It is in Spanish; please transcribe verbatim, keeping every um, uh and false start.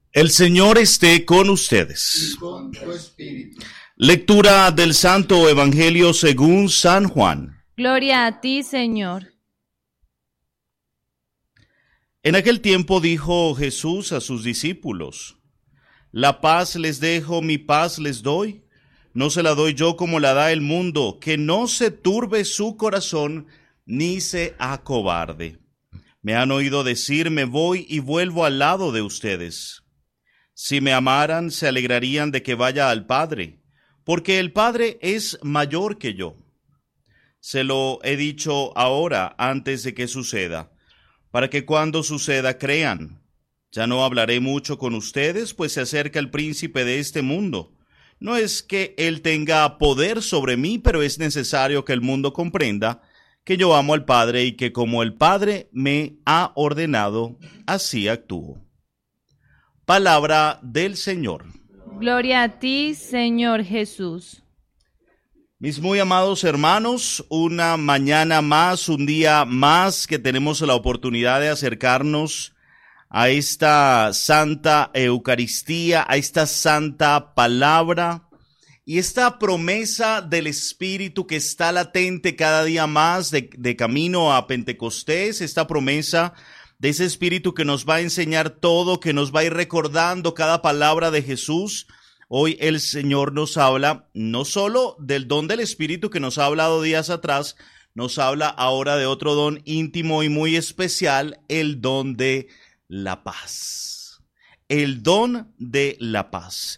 El Señor esté con ustedes. Y con tu espíritu. Lectura del Santo Evangelio según San Juan. Gloria a ti, Señor. En aquel tiempo dijo Jesús a sus discípulos: La paz les dejo, mi paz les doy. No se la doy yo como la da el mundo, que no se turbe su corazón ni se acobarde. Me han oído decir, me voy y vuelvo al lado de ustedes. Si me amaran, se alegrarían de que vaya al Padre, porque el Padre es mayor que yo. Se lo he dicho ahora, antes de que suceda, para que cuando suceda crean. Ya no hablaré mucho con ustedes, pues se acerca el príncipe de este mundo. No es que él tenga poder sobre mí, pero es necesario que el mundo comprenda que yo amo al Padre y que como el Padre me ha ordenado, así actúo. Palabra del Señor. Gloria a ti, Señor Jesús. Mis muy amados hermanos, una mañana más, un día más que tenemos la oportunidad de acercarnos a esta Santa Eucaristía, a esta Santa Palabra y esta promesa del Espíritu que está latente cada día más de, de camino a Pentecostés, esta promesa de ese Espíritu que nos va a enseñar todo, que nos va a ir recordando cada palabra de Jesús. Hoy el Señor nos habla no solo del don del Espíritu que nos ha hablado días atrás, nos habla ahora de otro don íntimo y muy especial, el don de la paz. El don de la paz.